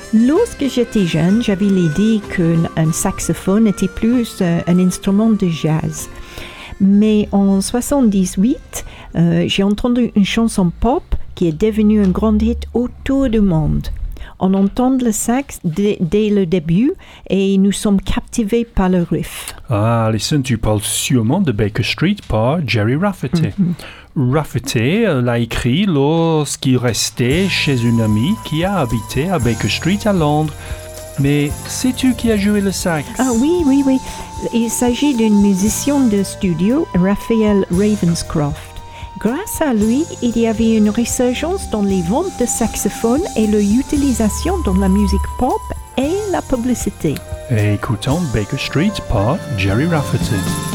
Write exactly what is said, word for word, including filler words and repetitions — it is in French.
Lorsque j'étais jeune, j'avais l'idée qu'un saxophone était plus euh, un instrument de jazz. Mais en soixante-dix-huit, euh, j'ai entendu une chanson pop qui est devenue un grand hit autour du monde. On entend le sax dès, dès le début et nous sommes captivés par le riff. Ah, listen, tu parles sûrement de Baker Street par Jerry Rafferty. Mm-hmm. Rafferty l'a écrit lorsqu'il restait chez une amie qui a habité à Baker Street à Londres. Mais sais-tu qui a joué le sax? Ah oui, oui, oui. Il s'agit d'un musicien de studio, Raphael Ravenscroft. Grâce à lui, il y avait une résurgence dans les ventes de saxophones et leur utilisation dans la musique pop et la publicité. Et écoutons Baker Street par Jerry Rafferty.